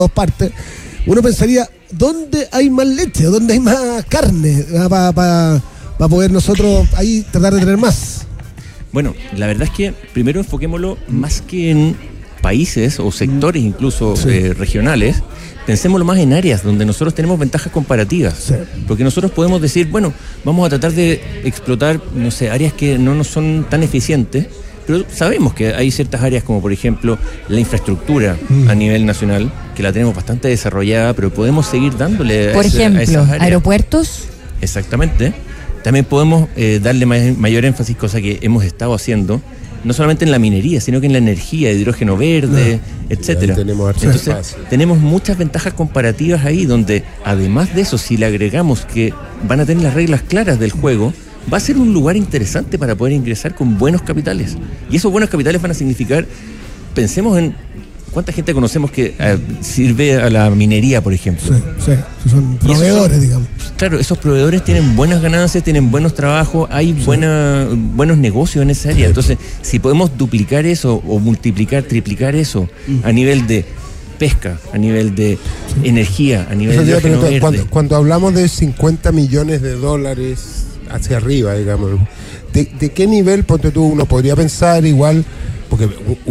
dos partes, uno pensaría, ¿dónde hay más leche? ¿Dónde hay más carne? Para poder nosotros ahí tratar de tener más. Bueno, la verdad es que primero enfoquémoslo más que en países o sectores incluso regionales, pensémoslo más en áreas donde nosotros tenemos ventajas comparativas. Sí. Porque nosotros podemos decir, bueno, vamos a tratar de explotar, no sé, áreas que no nos son tan eficientes, pero sabemos que hay ciertas áreas como por ejemplo la infraestructura a nivel nacional, que la tenemos bastante desarrollada, pero podemos seguir dándole por ejemplo, a esas áreas. Aeropuertos. Exactamente. También podemos darle mayor énfasis, cosa que hemos estado haciendo, no solamente en la minería, sino que en la energía, hidrógeno verde, etcétera. Entonces, tenemos muchas ventajas comparativas ahí, donde además de eso, si le agregamos que van a tener las reglas claras del juego, va a ser un lugar interesante para poder ingresar con buenos capitales. Y esos buenos capitales van a significar, pensemos en ¿cuánta gente conocemos que sirve a la minería, por ejemplo? Sí, son proveedores, digamos. Claro, esos proveedores tienen buenas ganancias, tienen buenos trabajos, hay buenos negocios en esa área. Entonces, si podemos duplicar eso o multiplicar, triplicar eso a nivel de pesca, a nivel de energía, a nivel de hidrógeno verde. Cuando hablamos de $50 millones hacia arriba, digamos, ¿de qué nivel, ponte tú, uno podría pensar igual? Porque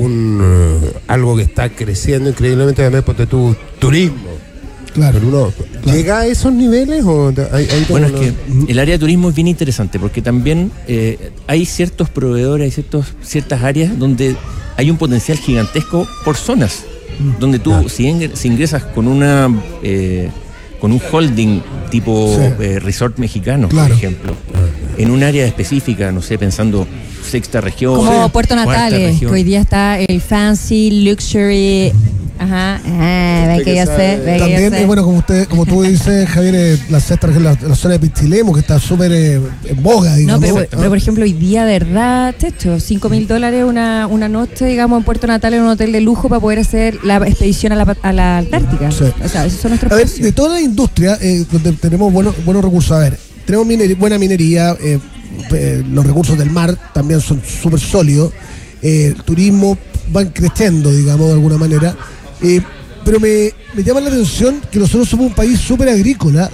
algo que está creciendo increíblemente también, ponte tú, turismo. Claro. Pero uno, ¿llega a esos niveles? Bueno, es que el área de turismo es bien interesante, porque también hay ciertos proveedores, hay ciertas áreas donde hay un potencial gigantesco por zonas, donde tú, si ingresas con con un holding tipo resort mexicano, por ejemplo, en un área específica, no sé, pensando sexta región, como Puerto Natales, que hoy día está el fancy luxury. Ajá, ve que ya sé. También es bueno, como tú dices, Javier, la sexta región, la zona de Pichilemu, que está súper en boga, digamos. No, pero por ejemplo, hoy día, de verdad, $5,000 una noche, digamos, en Puerto Natales, en un hotel de lujo, para poder hacer la expedición a la Antártica. Sí. O sea, esos son nuestros precios. De toda la industria, donde tenemos buenos recursos, a ver, tenemos buena minería, los recursos del mar también son súper sólidos, el turismo van creciendo, digamos, de alguna manera, pero me llama la atención que nosotros somos un país súper agrícola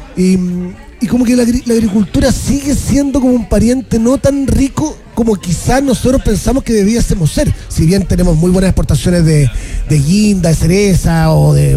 y como que la agricultura sigue siendo como un pariente no tan rico como quizás nosotros pensamos que debiésemos ser, si bien tenemos muy buenas exportaciones de guinda, de cereza o de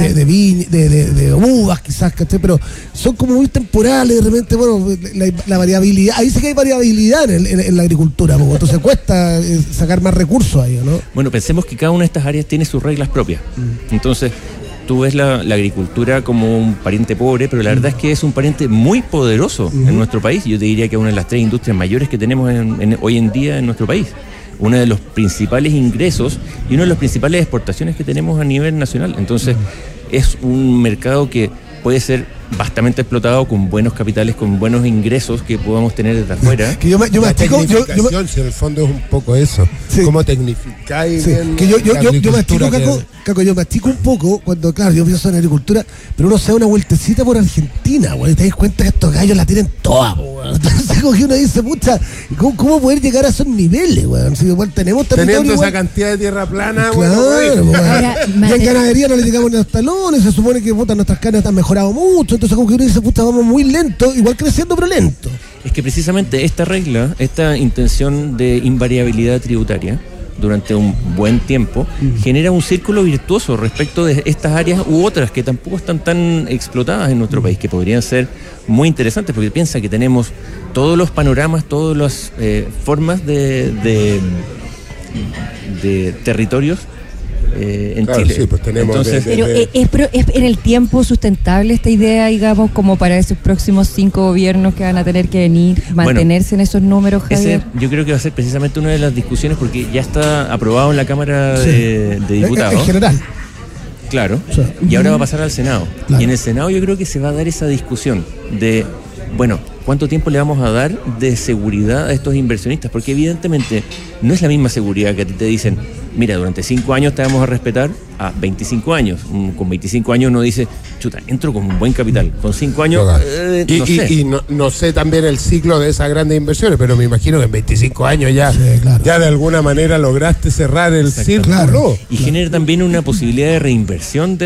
uvas quizás, ¿cachai? Pero son como muy temporales, de repente, bueno, la variabilidad, ahí sí que hay variabilidad en la agricultura, entonces cuesta sacar más recursos ahí, ¿no? Bueno, pensemos que cada una de estas áreas tiene sus reglas propias, entonces tú ves la agricultura como un pariente pobre, pero la verdad es que es un pariente muy poderoso en nuestro país. Yo te diría que es una de las 3 industrias mayores que tenemos hoy en día en nuestro país. Uno de los principales ingresos y una de las principales exportaciones que tenemos a nivel nacional. Entonces, es un mercado que puede ser bastante explotado, con buenos capitales, con buenos ingresos que podamos tener desde afuera. Que yo me tecnificación, si en el fondo es un poco eso, cómo tecnificáis bien. Que yo mastico, Caco, yo mastico un poco cuando, claro, yo pienso en agricultura, pero uno se da una vueltecita por Argentina, güey, y te das cuenta que estos gallos la tienen toda, güey. Entonces, como que uno dice, pucha, ¿cómo poder llegar a esos niveles, güey? Si igual tenemos territorio, teniendo esa cantidad de tierra plana, claro, güey. Y en ganadería no le llegamos ni a los talones, se supone que, puta, nuestras carnes han mejorado mucho, entonces como que uno dice, puta, vamos muy lento, igual creciendo, pero lento. Es que precisamente esta regla, esta intención de invariabilidad tributaria durante un buen tiempo, genera un círculo virtuoso respecto de estas áreas u otras que tampoco están tan explotadas en nuestro país, que podrían ser muy interesantes, porque piensa que tenemos todos los panoramas, todas las formas de territorios en Chile. Sí, pues tenemos. Entonces, pero ¿es en el tiempo sustentable esta idea, digamos, como para esos próximos 5 gobiernos que van a tener que venir, mantenerse en esos números, Javier? Yo creo que va a ser precisamente una de las discusiones, porque ya está aprobado en la Cámara de Diputados. En general. Claro, y ahora va a pasar al Senado. Claro. Y en el Senado yo creo que se va a dar esa discusión de, bueno, ¿cuánto tiempo le vamos a dar de seguridad a estos inversionistas? Porque evidentemente no es la misma seguridad que a ti te dicen, mira, durante 5 años te vamos a respetar a 25 años. Con 25 años uno dice, chuta, entro con un buen capital. Con 5 años, no sé. Y no sé también el ciclo de esas grandes inversiones, pero me imagino que en 25 años ya de alguna manera lograste cerrar el círculo. Y genera también una posibilidad de reinversión